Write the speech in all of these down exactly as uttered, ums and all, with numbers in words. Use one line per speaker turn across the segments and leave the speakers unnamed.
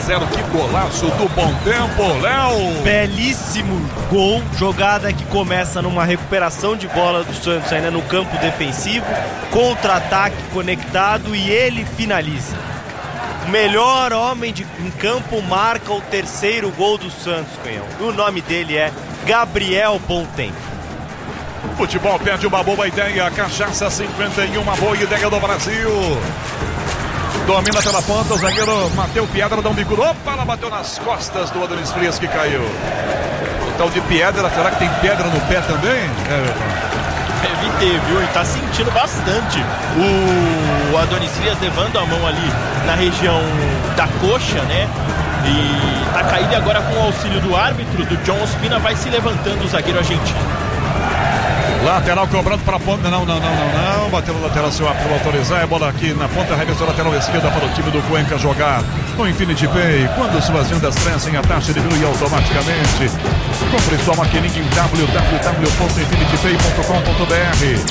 zero. Que golaço do Bom Tempo, Léo.
Belíssimo gol, jogada que começa numa recuperação de bola do Santos ainda no campo defensivo, contra-ataque conectado e ele finaliza. O melhor homem de, em campo marca o terceiro gol do Santos, Canhão. O nome dele é Gabriel Bom Tempo.
Futebol pede uma boa ideia. Cachaça cinquenta e um, uma boa ideia do Brasil. Domina pela ponta, o zagueiro Mateu Piedra dá um bico. Opa, ela bateu nas costas do Adonis Frias que caiu. O tal de Piedra, será que tem pedra no pé também? É,
deve ter, viu? E tá sentindo bastante o Adonis Frias levando a mão ali na região da coxa, né? E tá caído agora com o auxílio do árbitro, do John Ospina, vai se levantando o zagueiro argentino.
Lateral cobrando para a ponta, não, não, não, não, não, bateu no lateral, se o árbitro autorizar, é bola aqui na ponta, arremessou lateral esquerda para o time do Cuenca jogar no Infinity Pay. Quando suas vendas crescem, a taxa diminui automaticamente. Compre sua maquininha em w w w ponto infinity pay ponto com ponto b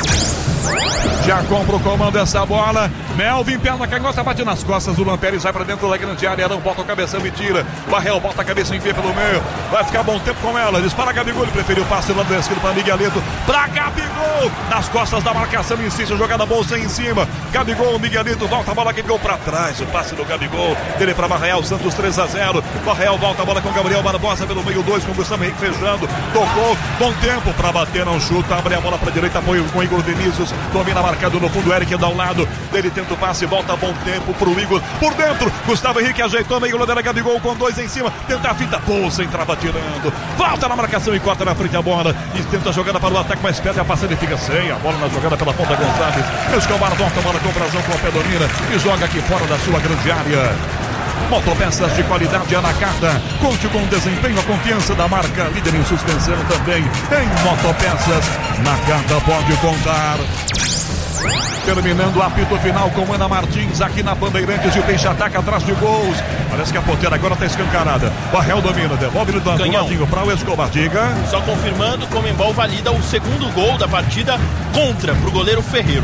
r. Já compra o comando dessa bola. Melvin, perna canhota, bate nas costas do Lampérez, vai pra dentro da grande área. Arão bota o cabeção e tira. Barrel bota a cabeça e enfia pelo meio. Vai ficar bom tempo com ela. Dispara Gabigol, ele preferiu o passe do lado esquerdo para Miguelito. Pra Gabigol, nas costas da marcação, insiste, jogada bolsa em cima. Gabigol, Miguelito, volta a bola, Gabigol pra trás. O passe do Gabigol, dele pra Barreal, Santos três a zero. Barreal volta a bola com Gabriel Barbosa pelo meio dois, com o Gustavo Henrique fechando. Tocou, bom tempo pra bater, não chuta. Abre a bola pra direita, apoio com Igor Vinícius. Domina marcado no fundo, Eric dá um lado. Dele tenta o passe, volta bom tempo pro Igor. Por dentro, Gustavo Henrique ajeitou, meio lateral, Gabigol com dois em cima. Tenta a fita, bolsa, entrava tirando. Volta na marcação e corta na frente a bola. E tenta a jogada para o ataque, mas perde a passada e fica sem. A bola na jogada pela ponta Gonçalves. Escobar volta a bola com o Brazão, com o pé domina e joga aqui fora da sua grande área. Motopeças de qualidade Anacata. Conte com o desempenho, a confiança da marca líder em suspensão também em motopeças. Nakata pode contar. Terminando o apito final com Ana Martins aqui na Bandeirantes e o Peixe ataca atrás de gols. Parece que a ponteira agora está escancarada. Barrel domina, devolve no ladinho para o Escobar. Diga.
Só confirmando, Conmebol valida o segundo gol da partida contra pro goleiro Ferreiro.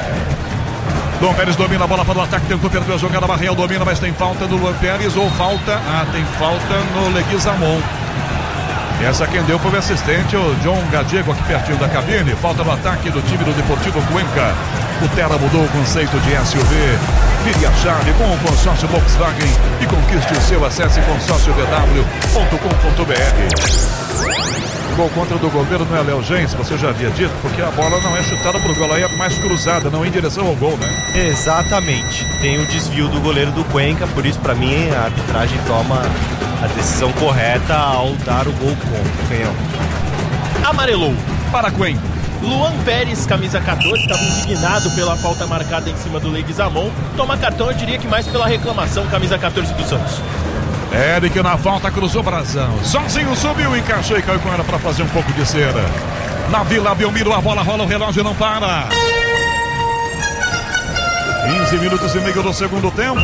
Dom Pérez domina a bola para o ataque, tentou perder a jogada. Barrel domina, mas tem falta do Luan Pérez ou falta? Ah, tem falta no Leguizamon. Essa quem deu foi o assistente, o John Gadiego, aqui pertinho da cabine. Falta no ataque do time do Deportivo Cuenca. O Terra mudou o conceito de S U V. Vire a chave com o consórcio Volkswagen e conquiste o seu. Acesse consórcio v w ponto com ponto b r. Gol contra do goleiro não é Léo Gens, você já havia dito, porque a bola não é chutada pro gol, aí é mais cruzada, não em direção ao gol, né?
Exatamente. Tem o desvio do goleiro do Cuenca, por isso, pra mim, a arbitragem toma a decisão correta ao dar o gol contra o Canhão.
Amarelou.
Para Cuenca.
Luan Pérez, camisa quatorze, estava indignado pela falta marcada em cima do Leguizamon. Toma cartão, eu diria que mais pela reclamação, camisa quatorze do Santos.
Eric na falta, cruzou o Brazão. Sozinho subiu, encaixou e caiu com ela para fazer um pouco de cera. Na Vila Belmiro, a bola rola, o relógio não para. quinze minutos e meio do segundo tempo.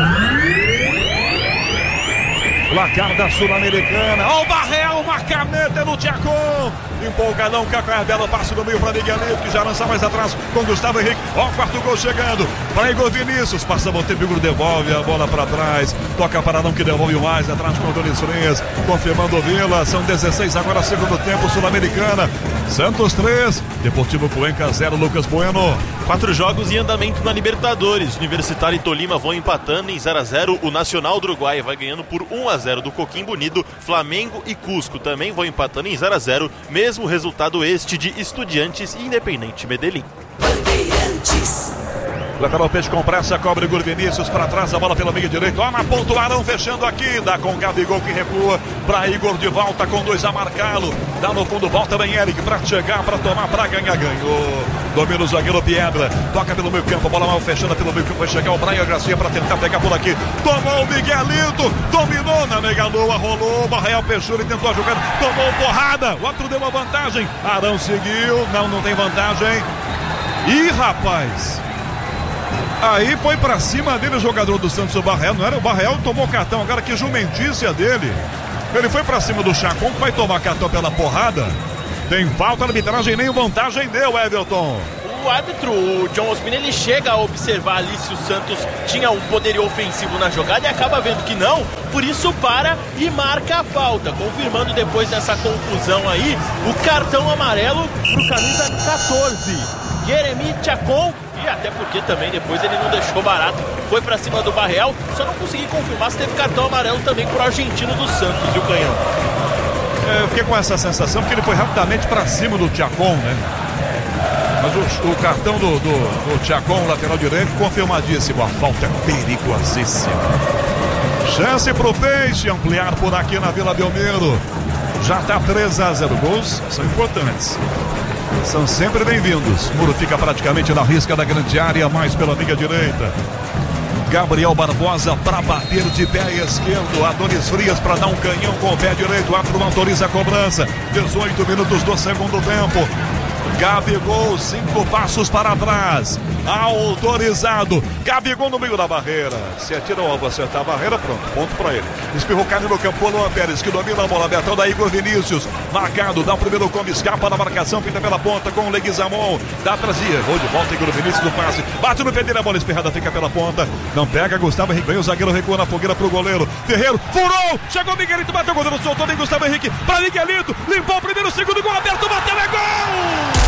Placar da Sul-Americana. Ó, o Barrel, uma caneta no Tchacon. Empolgadão, Caco belo passe do meio para Miguelito, que já lança mais atrás com Gustavo Henrique. Ó, o quarto gol chegando para Igor Vinícius. Passa bom tempo, Igor devolve a bola para trás. Toca para não que devolve mais atrás com o Adonis Frias. Confirmando o Vila. São dezesseis agora, segundo tempo, Sul-Americana. Santos três, Deportivo Cuenca zero, Lucas Bueno.
Quatro jogos em andamento na Libertadores. Universitário e Tolima vão empatando em zero a zero. O Nacional do Uruguai vai ganhando por um a zero do Coquimbo Unido. Flamengo e Cusco também vão empatando em zero a zero. Mesmo resultado este de Estudiantes e Independente Medellín.
Bandeirantes. Lateral Peixe com pressa, cobre Igor Vinícius para trás, a bola pelo meio direito. Ó, na ponta o Arão fechando aqui, dá com o Gabigol que recua para Igor de volta com dois a marcá-lo. Dá no fundo, volta bem Eric para chegar, para tomar, para ganhar, ganhou. Domina o zagueiro Piedra, toca pelo meio campo, a bola mal fechando pelo meio campo, vai chegar o Brian Garcia para tentar pegar por aqui. Tomou o Miguelito, dominou na Megaloa, rolou, Barreal fechou, ele tentou a jogada, tomou porrada, o outro deu uma vantagem. Arão seguiu, não, não tem vantagem. Ih, rapaz! Aí foi pra cima dele o jogador do Santos, o Barrel, não era? O Barrel tomou cartão, agora que jumentícia dele. Ele foi pra cima do Chacon, que vai tomar cartão pela porrada. Tem falta, a arbitragem nem vantagem deu, Everton.
o árbitro, o John Ospina, ele chega a observar ali se o Santos tinha um poderio ofensivo na jogada e acaba vendo que não, por isso para e marca a falta, confirmando depois dessa confusão aí o cartão amarelo pro camisa catorze, Jeremy Chacon, e até porque também depois ele não deixou barato, foi pra cima do Barreal, só não consegui confirmar se teve cartão amarelo também pro argentino do Santos e o Canhão.
É, eu fiquei com essa sensação porque ele foi rapidamente pra cima do Chacon, né? Mas o, o cartão do, do, do Chacon, lateral direito, confirmadíssimo. A falta é perigosíssima. Chance pro Peixe ampliar por aqui na Vila Belmiro. Já tá três a zero. Gols são importantes. São sempre bem-vindos. Muro fica praticamente na risca da grande área, mais pela linha direita. Gabriel Barbosa para bater de pé esquerdo. Adonis Frias para dar um canhão com o pé direito. O árbitro autoriza a cobrança. dezoito minutos do segundo tempo. Gabigol, cinco passos para trás. Autorizado. Gabigol no meio da barreira. Se atira o alvo, acertar a barreira, pronto. Ponto para ele. Espirrou carne no campo. Luan Pérez que domina a bola. Abertão da Igor Vinícius. Marcado. Dá o primeiro come. Escapa da marcação. Feita pela ponta com o Leguizamon. Dá trazia. Gol de volta. Igor Vinícius no passe. Bate no pé dele. A bola espirrada. Fica pela ponta. Não pega. Gustavo Henrique. Vem o zagueiro. Recua na fogueira pro goleiro. Ferreiro. Furou. Chegou o Miguelito. Bateu o goleiro. Soltou. Vem Gustavo Henrique. Para Miguelito. Limpou o primeiro. Segundo gol. Aberto. Bateu. É gol!